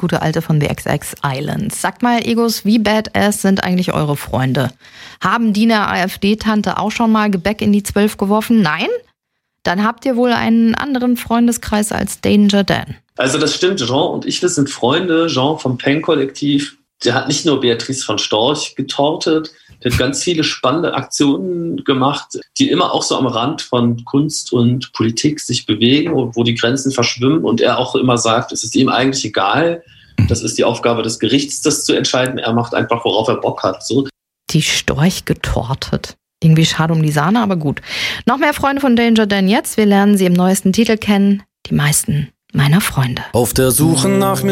gute alte von The XX Islands. Sagt mal, Egos, wie badass sind eigentlich eure Freunde? Haben die eine AfD-Tante auch schon mal Gebäck in die 12 geworfen? Nein? Dann habt ihr wohl einen anderen Freundeskreis als Danger Dan. Also das stimmt, Jean und ich, wir sind Freunde. Jean vom Pen-Kollektiv, der hat nicht nur Beatrice von Storch getortet, der hat ganz viele spannende Aktionen gemacht, die immer auch so am Rand von Kunst und Politik sich bewegen, wo die Grenzen verschwimmen und er auch immer sagt, es ist ihm eigentlich egal, das ist die Aufgabe des Gerichts, das zu entscheiden, er macht einfach, worauf er Bock hat. So. Die Storch getortet. Irgendwie schade um die Sahne, aber gut. Noch mehr Freunde von Danger Dan jetzt, wir lernen sie im neuesten Titel kennen, die meisten meiner Freunde. Auf der Suche nach mir